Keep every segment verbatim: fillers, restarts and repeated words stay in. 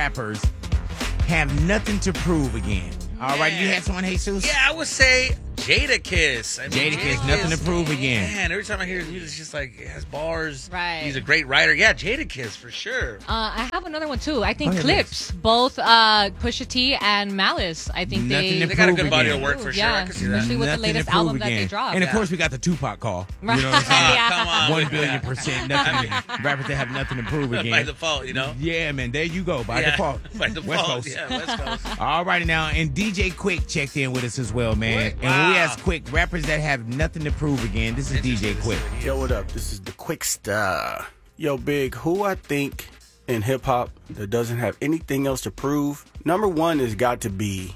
rappers have nothing to prove again. All right, you had someone, Jesus? Yeah, I would say Jadakiss. I mean, Jadakiss, nothing to prove again. Man, every time I hear his music, it's just like, it has bars. Right. He's a great writer. Yeah, Jadakiss, for sure. Uh, I have another one, too. I think ahead, Clips, both uh, Pusha T and Malice. I think Nothing they... to They got a prove good body again. of work, for sure. Yeah, I can see that. especially with the Nothing latest to prove album that again. they dropped. And of Yeah. course, we got the Tupac call. You know Right. what I'm saying? Yeah. Come on. One billion percent. Nothing. Rappers that have nothing to prove again. By default, you know? Yeah, man. There you go. By Yeah, default. By default, West Coast. yeah, West Coast. All righty now, and D J Quick checked in with us as well, man. Quick, And when we wow. ask Quick, rappers that have nothing to prove again, this is D J Quick. Yo, what up? This is the Quick Star. Yo, Big, who I think in hip hop that doesn't have anything else to prove, number one has got to be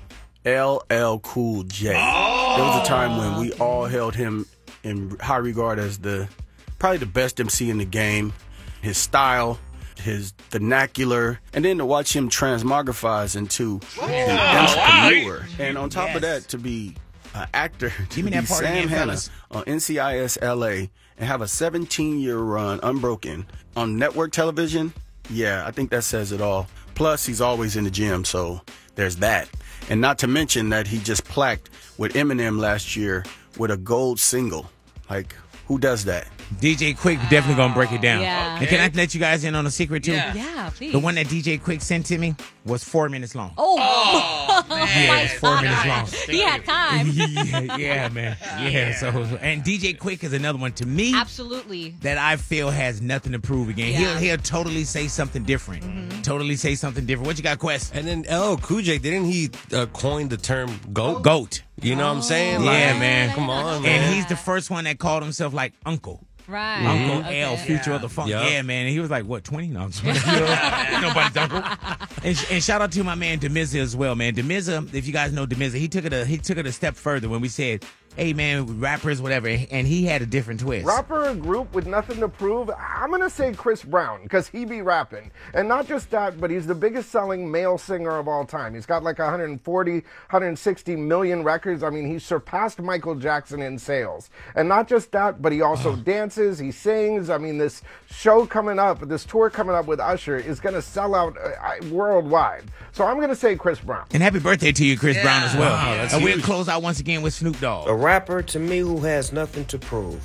L L Cool J. Oh. There was a time when we all held him in high regard as the probably the best M C in the game. His style, his vernacular, and then to watch him transmogrifize into an entrepreneur. And on top of Yes. that, to be an actor, to Give me be that part Sam again, Hanna fellas. on N C I S L A and have a seventeen-year run unbroken on network television. Yeah, I think that says it all. Plus, he's always in the gym, so there's that. And not to mention that he just plaqued with Eminem last year with a gold single. Like, who does that? D J Quick definitely gonna break it down. Yeah. And can I let you guys in on a secret too? Yeah. Yeah, please. The one that D J Quick sent to me was four minutes long. Oh, Oh, man. Yeah, it's four minutes long. he had time. yeah, yeah, man. Yeah, so and D J Quick is another one to me Absolutely. that I feel has nothing to prove again. Yeah. He'll he'll totally say something different. Totally say something different. What you got, Quest? And then L L Cool J, didn't he uh, coin the term GOAT? Goat. You know what I'm saying? Yeah, Like, man. Come on, man. And he's the first one that called himself like Uncle. Right. Uncle Okay. L, future Yeah. of the funk. Yup. Yeah, man. And he was like, what, twenty? No, I'm just kidding. Nobody's uncle. And, sh- and shout out to my man Demiza as well, man. Demiza, if you guys know Demiza, he took it a he took it a step further when we said, hey man, rappers, whatever, and he had a different twist. Rapper or group with nothing to prove? I'm going to say Chris Brown, because he be rapping. And not just that, but he's the biggest selling male singer of all time. He's got like one hundred forty, one hundred sixty million records. I mean, he surpassed Michael Jackson in sales. And not just that, but he also dances, he sings. I mean, this show coming up, this tour coming up with Usher is going to sell out uh, worldwide. So I'm going to say Chris Brown. And happy birthday to you, Chris Yeah. Brown, as well. Wow, that's and we'll huge. close out once again with Snoop A Dogg. rapper to me who has nothing to prove,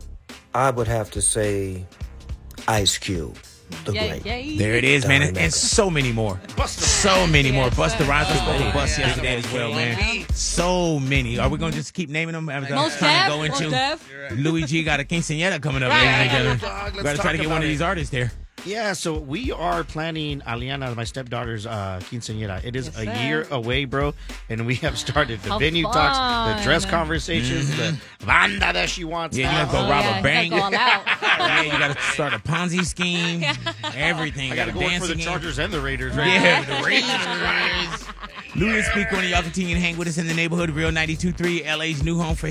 I would have to say Ice Cube, the Yeah, great. yeah. There it is, man. Donnie And, Mac. and so many more. So many more. Yes, Busta sir. Rhymes was supposed to Oh, bust yeah. yesterday as well, man. Yeah. So many. Are we going to just keep naming them? I'm Most trying Def, to go Most into. Def. Louis G got a quinceañera coming up. Right. ladies and gentlemen. Dog, let's Got to try to talk get one about of it. these artists there. Yeah, so we are planning Aliana, my stepdaughter's uh, quinceañera. It is Yes, a sir. year away, bro, and we have started the How venue talks, the fun. dress conversations, the banda that she wants. Yeah, you now. gotta go Oh, rob yeah, a bank. you gotta go all out. Yeah, you got to start a Ponzi scheme. Everything. I got to go in for the dance again. Chargers and the Raiders. Right? Yeah, the Raiders. Louis Speaker, and y'all continue to hang with us in the neighborhood. Real ninety-two point three, L A's new home for